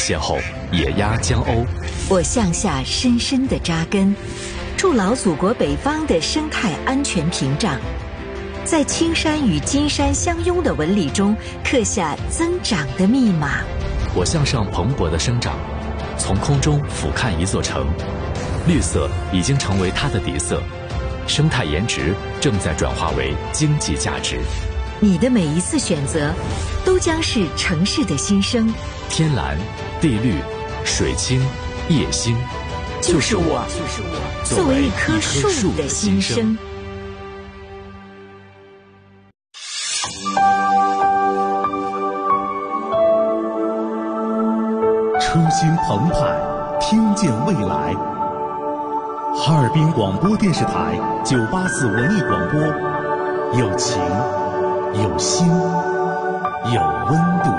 邂逅野鸭江鸥。 我向下深深地扎根，筑牢祖国北方的生态安全屏障，在青山与金山相拥的纹理中刻下增长的密码。 我向上蓬勃的生长，从空中俯瞰一座城，绿色已经成为它的底色，生态颜值正在转化为经济价值。 你的每一次选择，都将是城市的新生。 天蓝、地绿、水清、夜星， 就是我作为一棵树的心声。 初心澎湃，听见未来。哈尔滨广播电视台984文艺广播，有情，有心，有温度。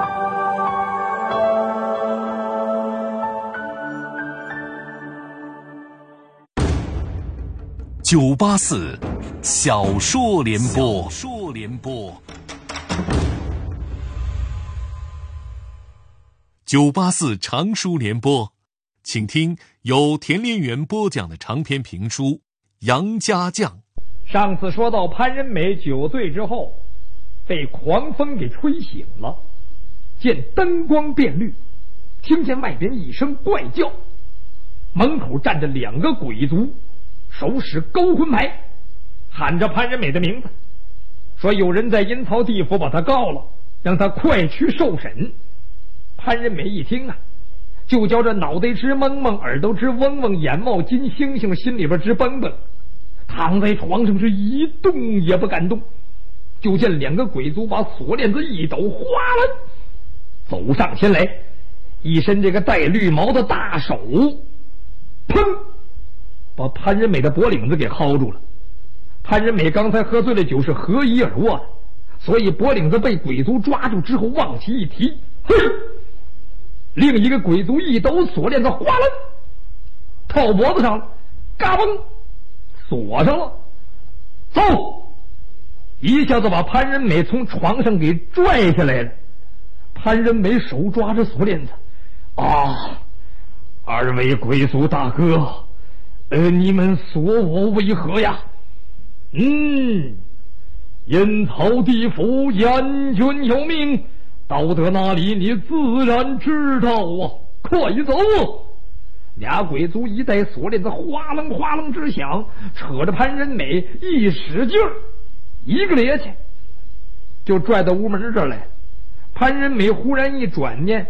984小说联播。984长书联播，请听由田连元播讲的长篇评书《杨家将》。 上次说到潘仁美酒醉之后被狂风给吹醒了，见灯光变绿，听见外边一声怪叫，门口站着2个鬼卒，手使勾魂牌，喊着潘仁美的名字，说有人在阴曹地府把他告了，让他快去受审。潘仁美一听啊，就叫这脑袋直蒙蒙，耳朵直嗡嗡，眼冒金星星，心里边直蹦蹦，躺在床上是一动也不敢动。就见2个鬼卒把锁链子一抖，哗啦走上前来，一伸这个带绿毛的大手，砰，把潘仁美的脖领子给薅住了。潘仁美刚才喝醉了酒，是合衣而卧的，所以脖领子被鬼卒抓住之后往起一提，嘿，另一个鬼卒一抖锁链子，哗啦套脖子上了，嘎嘣锁上了，走，一下子把潘仁美从床上给拽下来了。潘仁美手抓着锁链子，啊，2位鬼卒大哥，你们锁我为何呀？阴曹地府严君有命，到得那里你自然知道啊，快走！2鬼卒一带锁链子，哗楞哗楞直响，扯着潘仁美一使劲儿，一个趔趄就拽到屋门这儿来。潘仁美忽然一转念，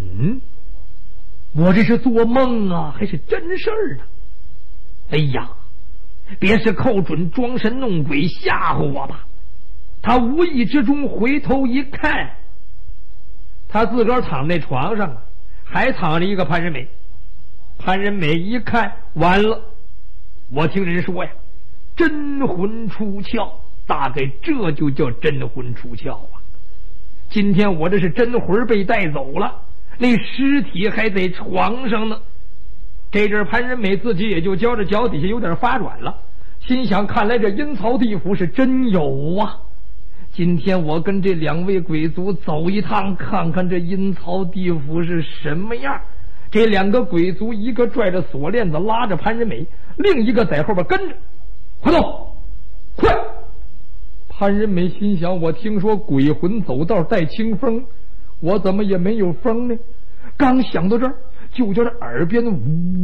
我这是做梦啊，还是真事儿呢？哎呀，别是寇准装神弄鬼吓唬我吧？他无意之中回头一看，他自个儿躺在床上啊，还躺着一个潘仁美。潘仁美一看，完了，我听人说呀，真魂出窍，大概这就叫真魂出窍啊。今天我这是真魂被带走了，那尸体还在床上呢。这阵潘仁美自己也就觉着脚底下有点发软了，心想看来这阴曹地府是真有啊。今天我跟这2位鬼卒走一趟，看看这阴曹地府是什么样。这2个鬼卒，一个拽着锁链子拉着潘仁美，另一个在后边跟着，快走，快！潘仁美心想，我听说鬼魂走道带清风，我怎么也没有风呢？刚想到这儿，就觉得耳边呜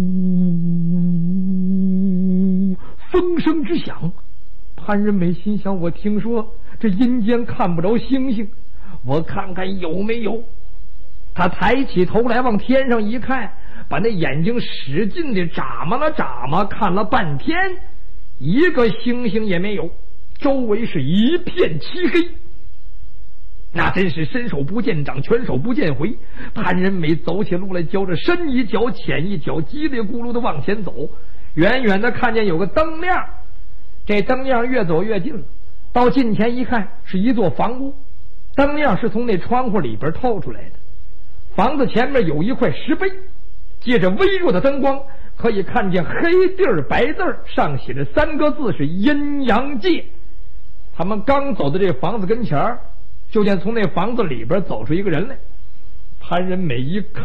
风声之响。潘仁美心想，我听说这阴间看不着星星，我看看有没有。他抬起头来往天上一看，把那眼睛使劲的眨嘛了眨嘛，看了半天，一个星星也没有，周围是一片漆黑。那真是伸手不见掌，拳手不见回。潘仁美走起路来，觉着深一脚浅一脚，叽里咕噜的往前走。远远的看见有个灯亮，这灯亮越走越近了，到近前一看，是一座房屋，灯亮是从那窗户里边透出来的。房子前面有一块石碑，借着微弱的灯光，可以看见黑地儿白字儿上写着3个字，是阴阳界。他们刚走到这房子跟前儿，就见从那房子里边走出一个人来。潘仁美一看